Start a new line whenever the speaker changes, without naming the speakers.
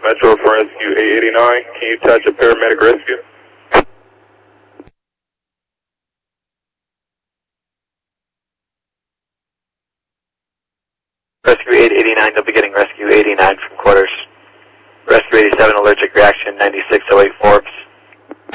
Metro for rescue 889. Can you touch a paramedic rescue?
Rescue 889, they'll be getting rescue 89 from quarters. Rescue 87 alert